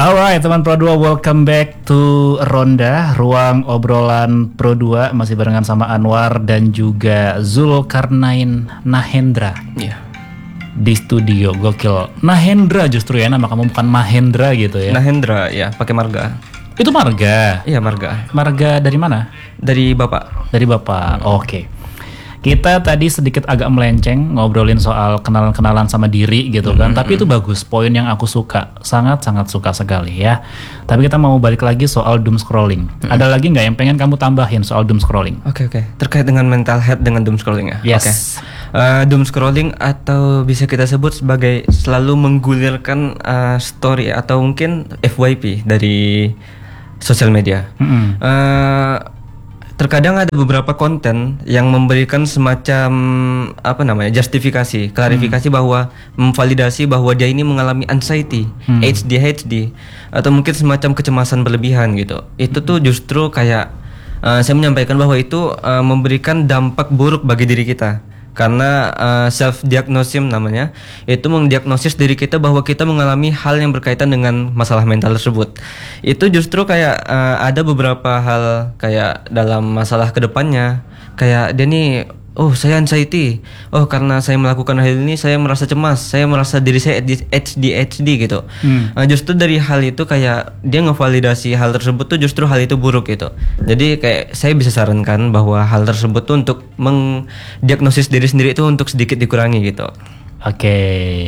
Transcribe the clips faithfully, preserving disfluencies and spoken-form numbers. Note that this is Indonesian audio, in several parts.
Alright teman Pro dua, welcome back to Ronda, ruang obrolan Pro dua. Masih barengan sama Anwar dan juga Zulkarnain Nahendra. Iya. Di studio, gokil. Nahendra justru ya, nama kamu bukan Mahendra gitu ya. Nahendra ya, pakai marga. Itu marga? Iya, marga. Marga dari mana? Dari bapak. Dari bapak, hmm. Oke. Kita tadi sedikit agak melenceng ngobrolin soal kenalan-kenalan sama diri gitu kan. Mm-hmm. Tapi itu bagus, poin yang aku suka, sangat-sangat suka sekali ya. Tapi kita mau balik lagi soal doom scrolling. Mm-hmm. Ada lagi nggak yang pengen kamu tambahin soal doom scrolling? Oke okay, oke. Okay. Terkait dengan mental health dengan doom scrolling ya. Yes. Okay. Uh, doom scrolling atau bisa kita sebut sebagai selalu menggulirkan uh, story atau mungkin F Y P dari sosial media. Mm-hmm. Uh, Terkadang ada beberapa konten yang memberikan semacam apa namanya justifikasi, klarifikasi hmm. bahwa memvalidasi bahwa dia ini mengalami anxiety, hmm. A D H D atau mungkin semacam kecemasan berlebihan gitu. Itu tuh justru kayak uh, saya menyampaikan bahwa itu uh, memberikan dampak buruk bagi diri kita. Karena uh, self diagnosis namanya, itu mendiagnosis diri kita bahwa kita mengalami hal yang berkaitan dengan masalah mental tersebut. Itu justru kayak uh, ada beberapa hal kayak dalam masalah kedepannya, kayak dia nih, oh saya anxiety, oh karena saya melakukan hal ini saya merasa cemas, saya merasa diri saya H D H D gitu. Hmm. Uh, justru dari hal itu kayak dia ngevalidasi hal tersebut tuh justru hal itu buruk gitu. Jadi kayak saya bisa sarankan bahwa hal tersebut tuh untuk mendiagnosis diri sendiri itu untuk sedikit dikurangi gitu. Oke,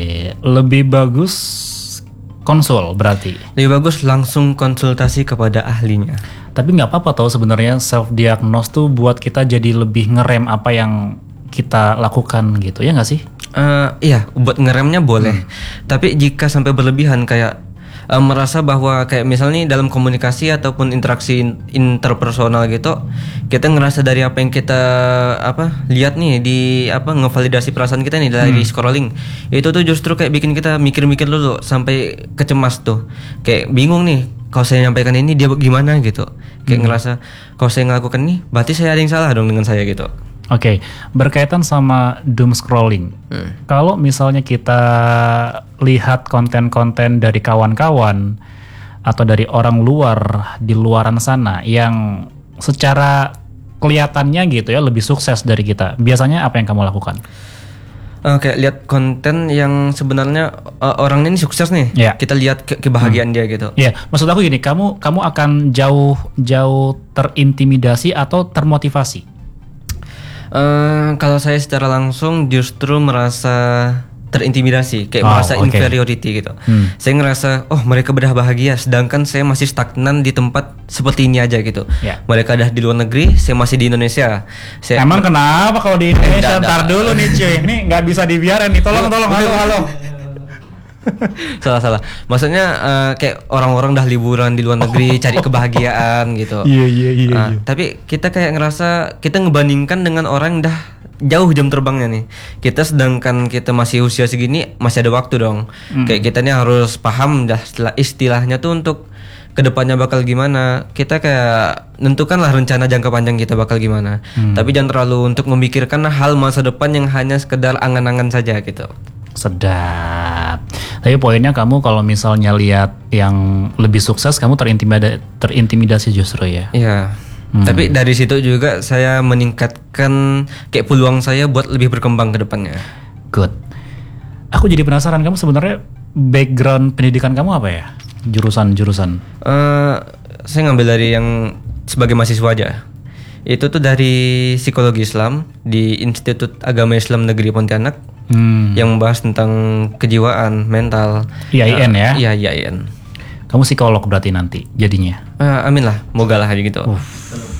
lebih bagus konsul berarti. Lebih bagus langsung konsultasi kepada ahlinya. Tapi nggak apa-apa tau sebenarnya self diagnose tuh buat kita jadi lebih ngerem apa yang kita lakukan gitu ya nggak sih? Uh, iya, buat ngeremnya boleh. Hmm. Tapi jika sampai berlebihan kayak uh, merasa bahwa kayak misalnya dalam komunikasi ataupun interaksi interpersonal gitu, kita ngerasa dari apa yang kita apa lihat nih di apa ngevalidasi perasaan kita nih dari hmm. scrolling, itu tuh justru kayak bikin kita mikir-mikir dulu sampai kecemas tuh, kayak bingung nih. Kalau saya nyampaikan ini dia gimana gitu, kayak hmm. ngerasa kalau saya ngelakukan ini berarti saya ada yang salah dong dengan saya gitu. Oke, okay. Berkaitan sama doom scrolling, hmm. kalau misalnya kita lihat konten-konten dari kawan-kawan atau dari orang luar di luaran sana yang secara kelihatannya gitu ya lebih sukses dari kita, biasanya apa yang kamu lakukan? Oke, okay, lihat konten yang sebenarnya uh, orang ini sukses nih. Yeah. Kita lihat ke- kebahagiaan hmm. dia gitu. Iya, yeah. Maksud aku gini, kamu kamu akan jauh jauh terintimidasi atau termotivasi? Uh, kalau saya secara langsung justru merasa terintimidasi, kayak oh, merasa okay. inferiority gitu. Hmm. Saya ngerasa, oh mereka udah bahagia, sedangkan saya masih stagnan di tempat seperti ini aja gitu. Yeah. Mereka udah di luar negeri, saya masih di Indonesia. Saya Emang ber- kenapa kalau di Indonesia? Ntar dulu nih cuy, ini nggak bisa dibiarin nih. Tolong, tolong, halo, halo. salah salah. Maksudnya uh, kayak orang-orang dah liburan di luar negeri, oh. cari kebahagiaan gitu. Iya iya iya. Uh, tapi kita kayak ngerasa kita ngebandingkan dengan orang dah jauh jam terbangnya nih. Kita sedangkan kita masih usia segini masih ada waktu dong. Hmm. Kayak kita nih harus paham dah istilahnya tuh untuk kedepannya bakal gimana. Kita kayak nentukanlah rencana jangka panjang kita bakal gimana. Hmm. Tapi jangan terlalu untuk memikirkan hal masa depan yang hanya sekedar angan-angan saja gitu. Sedap. Tapi poinnya kamu kalau misalnya lihat yang lebih sukses, kamu terintimida- terintimidasi justru ya. Iya. Hmm. Tapi dari situ juga saya meningkatkan kayak peluang saya buat lebih berkembang ke depannya. Good. Aku jadi penasaran, kamu sebenarnya background pendidikan kamu apa ya? Jurusan-jurusan? Uh, saya ngambil dari yang sebagai mahasiswa aja. Itu tuh dari psikologi Islam di Institut Agama Islam Negeri Pontianak. Hmm. Yang membahas tentang kejiwaan, mental. I A I N uh, ya? Iya, I A I N. Kamu psikolog berarti nanti jadinya? Uh, amin lah, moga lah aja gitu. Uh.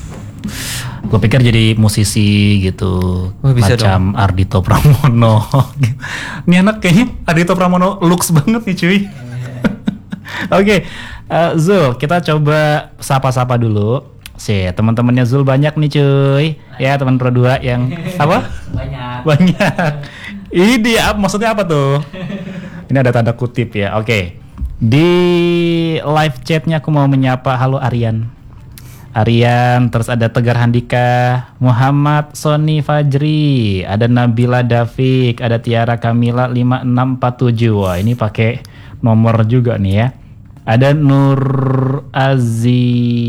Gue pikir jadi musisi gitu, oh, macam dong. Ardhito Pramono. Ini anak kayaknya Ardhito Pramono looks banget nih cuy. Oke, okay. uh, Zul, kita coba sapa-sapa dulu. Sih, teman-temannya Zul banyak nih cuy. Ya, teman Pro dua yang apa? Banyak. Banyak. Ini dia, maksudnya apa tuh? Ini ada tanda kutip ya. Oke. Okay. Di live chatnya aku mau menyapa, halo Aryan. Aryan, terus ada Tegar Handika, Muhammad Sony Fajri, ada Nabila Davik, ada Tiara Kamila lima enam empat tujuh. Wah, ini pakai nomor juga nih ya. Ada Nur Azi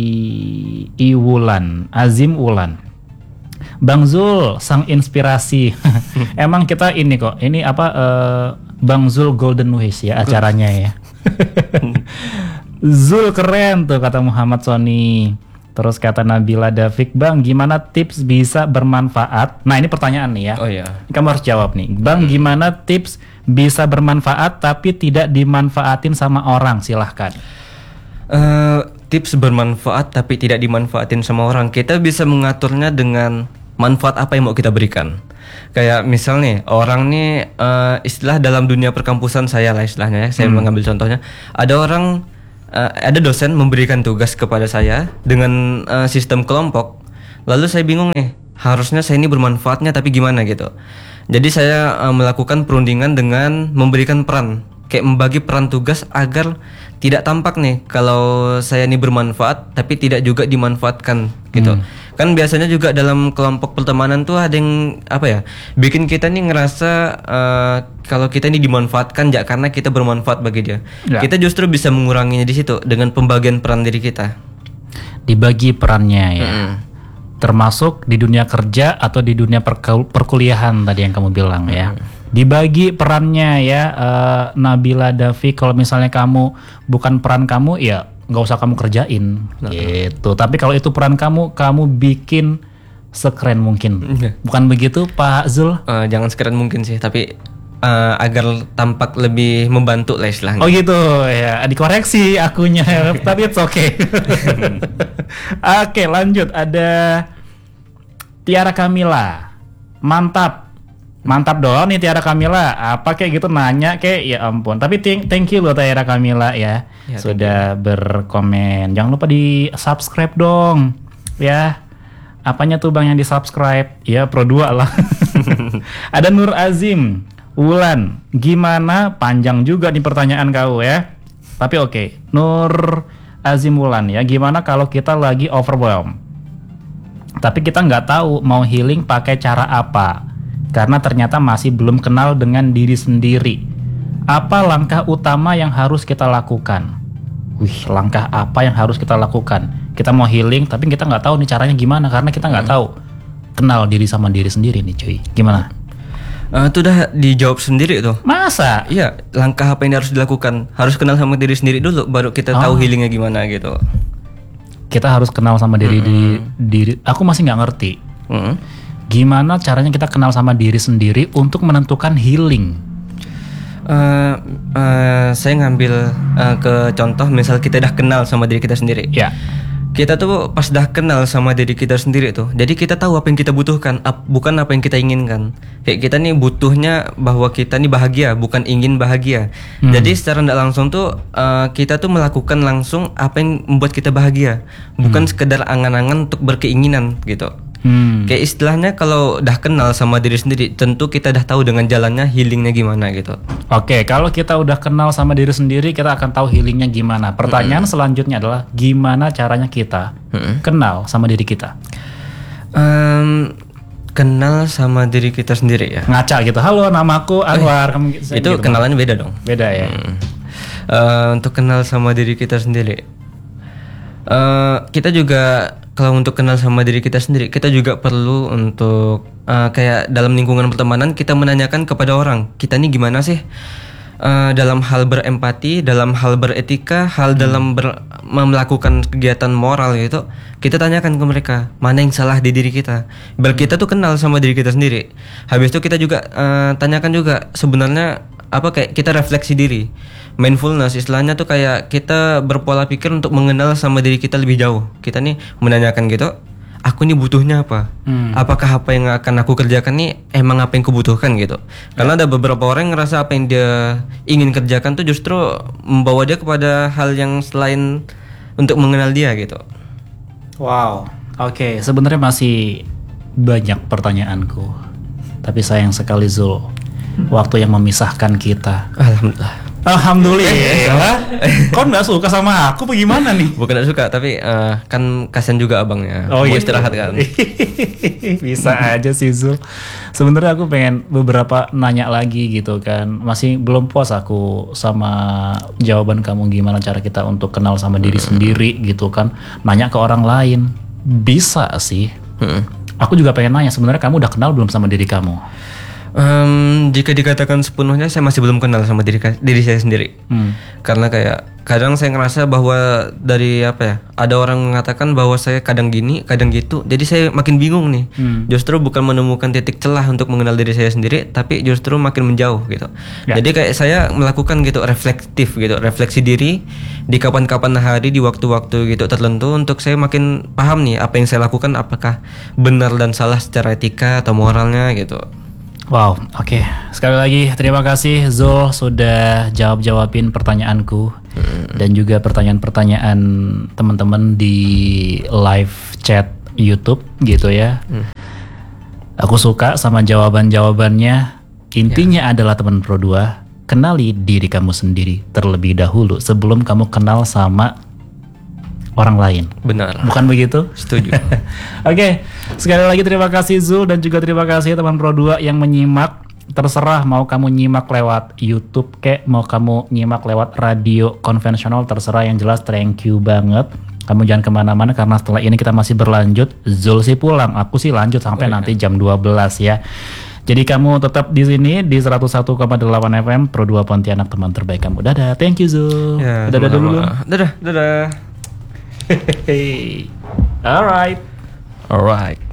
Iwulan, Azim Wulan. Bang Zul, sang inspirasi. Emang kita ini kok, ini apa uh, Bang Zul Golden Wish ya acaranya ya. Zul keren tuh kata Muhammad Sony. Terus kata Nabila Davik, Bang gimana tips bisa bermanfaat? Nah ini pertanyaan nih ya. Oh iya. Kamu harus jawab nih. Bang hmm. gimana tips bisa bermanfaat tapi tidak dimanfaatin sama orang? Silahkan. Uh, tips bermanfaat tapi tidak dimanfaatin sama orang. Kita bisa mengaturnya dengan manfaat apa yang mau kita berikan. Kayak misal nih orang nih uh, istilah dalam dunia perkampusan saya lah istilahnya ya. Saya hmm. mengambil contohnya. Ada orang Uh, ada dosen memberikan tugas kepada saya dengan uh, sistem kelompok. Lalu saya bingung nih, harusnya saya ini bermanfaatnya tapi gimana gitu. Jadi saya uh, melakukan perundingan dengan memberikan peran, kayak membagi peran tugas agar tidak tampak nih kalau saya ini bermanfaat tapi tidak juga dimanfaatkan gitu. Hmm. Kan biasanya juga dalam kelompok pertemanan tuh ada yang apa ya, bikin kita nih ngerasa uh, kalau kita ini dimanfaatkan ya karena kita bermanfaat bagi dia. Ya. Kita justru bisa menguranginya di situ dengan pembagian peran diri kita. Dibagi perannya ya. Hmm. Termasuk di dunia kerja atau di dunia perkul- perkuliahan tadi yang kamu bilang ya. Hmm. Dibagi perannya ya, uh, Nabila Davi. Kalau misalnya kamu bukan peran kamu ya nggak usah kamu kerjain nah. gitu. Tapi kalau itu peran kamu, kamu bikin sekeren mungkin. Bukan begitu Pak Zul? Uh, jangan sekeren mungkin sih, tapi uh, agar tampak lebih membantu lah istilahnya. Oh gitu ya, dikoreksi akunya. Tapi it's okay. Oke lanjut, ada Tiara Kamila. Mantap. Mantap dong nih Tiara Kamila. Apa kayak gitu nanya kayak ya ampun. Tapi thank, thank you loh Tiara Kamila ya, ya sudah berkomen. Jangan lupa di subscribe dong ya. Apanya tuh Bang yang di subscribe? Ya Pro dua lah. Ada Nur Azim Wulan. Gimana? Panjang juga nih pertanyaan kau ya. Tapi oke okay. Nur Azim Wulan ya. Gimana kalau kita lagi overwhelmed tapi kita nggak tahu mau healing pakai cara apa? Karena ternyata masih belum kenal dengan diri sendiri. Apa langkah utama yang harus kita lakukan? Wih, langkah apa yang harus kita lakukan? Kita mau healing, tapi kita nggak tahu nih caranya gimana karena kita nggak hmm. tahu kenal diri sama diri sendiri nih, cuy. Gimana? Uh, itu udah dijawab sendiri tuh. Masa? Iya, langkah apa yang harus dilakukan? Harus kenal sama diri sendiri dulu, baru kita oh. tahu healingnya gimana gitu. Kita harus kenal sama diri mm-hmm. di, diri. Aku masih nggak ngerti. Mm-hmm. Gimana caranya kita kenal sama diri sendiri untuk menentukan healing? Uh, uh, saya ngambil uh, ke contoh, misal kita udah kenal sama diri kita sendiri. Ya. Kita tuh pas dah kenal sama diri kita sendiri tuh, jadi kita tahu apa yang kita butuhkan, ap, bukan apa yang kita inginkan. Kayak kita nih butuhnya bahwa kita nih bahagia, bukan ingin bahagia. Hmm. Jadi secara tidak langsung tuh uh, kita tuh melakukan langsung apa yang membuat kita bahagia, bukan hmm. sekedar angan-angan untuk berkeinginan gitu. Hmm. Kayak istilahnya kalau udah kenal sama diri sendiri, tentu kita udah tahu dengan jalannya healingnya gimana gitu. Oke, kalau kita udah kenal sama diri sendiri, kita akan tahu healingnya gimana. Pertanyaan mm-hmm. selanjutnya adalah gimana caranya kita mm-hmm. kenal sama diri kita? Um, kenal sama diri kita sendiri ya. Ngaca gitu. Halo, namaku Anwar. Kamu itu gitu, kenalannya beda dong. Beda ya. Hmm. Uh, untuk kenal sama diri kita sendiri, uh, kita juga kalau untuk kenal sama diri kita sendiri, kita juga perlu untuk uh, kayak dalam lingkungan pertemanan kita menanyakan kepada orang, kita nih gimana sih uh, dalam hal berempati, dalam hal beretika, hal hmm. dalam ber, melakukan kegiatan moral gitu. Kita tanyakan ke mereka, mana yang salah di diri kita. Biar kita tuh kenal sama diri kita sendiri. Habis itu kita juga uh, tanyakan juga sebenarnya apa kayak kita refleksi diri. Mindfulness istilahnya tuh kayak kita berpola pikir untuk mengenal sama diri kita lebih jauh. Kita nih menanyakan gitu, aku nih butuhnya apa? Hmm. Apakah apa yang akan aku kerjakan nih emang apa yang kubutuhkan gitu? Karena ada beberapa orang yang ngerasa apa yang dia ingin kerjakan tuh justru membawa dia kepada hal yang selain untuk mengenal dia gitu. Wow, oke. Okay. Sebenarnya masih banyak pertanyaanku, tapi sayang sekali Zul, waktu yang memisahkan kita. Alhamdulillah. Alhamdulillah. Kau nggak suka sama aku bagaimana nih? Bukan nggak suka, tapi uh, kan kasian juga abangnya. Oh, mau iya. istirahat kan. Bisa aja sih Zul. Sebenarnya aku pengen beberapa nanya lagi gitu kan. Masih belum puas aku sama jawaban kamu gimana cara kita untuk kenal sama diri sendiri gitu kan. Nanya ke orang lain bisa sih. Hmm. Aku juga pengen nanya sebenarnya kamu udah kenal belum sama diri kamu? Um, jika dikatakan sepenuhnya saya masih belum kenal sama diri diri saya sendiri. Hmm. Karena kayak kadang saya ngerasa bahwa dari apa ya, ada orang mengatakan bahwa saya kadang gini, kadang gitu. Jadi saya makin bingung nih. Hmm. Justru bukan menemukan titik celah untuk mengenal diri saya sendiri, tapi justru makin menjauh gitu. Ya. Jadi kayak saya melakukan gitu reflektif gitu, refleksi diri di kapan-kapan hari, di waktu-waktu gitu tertentu untuk saya makin paham nih apa yang saya lakukan apakah benar dan salah secara etika atau moralnya gitu. Wow, oke. Okay. Sekali lagi terima kasih Zul sudah jawab-jawabin pertanyaanku hmm. dan juga pertanyaan-pertanyaan teman-teman di live chat YouTube gitu ya. Hmm. Aku suka sama jawaban-jawabannya. Intinya ya. adalah teman Pro dua, kenali diri kamu sendiri terlebih dahulu sebelum kamu kenal sama orang lain. Benar. Bukan begitu? Setuju. Oke, okay. Sekali lagi terima kasih Zul dan juga terima kasih teman Pro dua yang menyimak. Terserah mau kamu nyimak lewat YouTube kek, mau kamu nyimak lewat radio konvensional, terserah, yang jelas thank you banget. Kamu jangan kemana-mana karena setelah ini kita masih berlanjut. Zul sih pulang, aku sih lanjut sampai oh, nanti iya. jam dua belas ya. Jadi kamu tetap di sini di seratus satu koma delapan F M Pro dua Pontianak, teman terbaik kamu. Dadah, thank you Zul. Ya, dadah dulu. Dadah, dadah. Hey, alright, alright.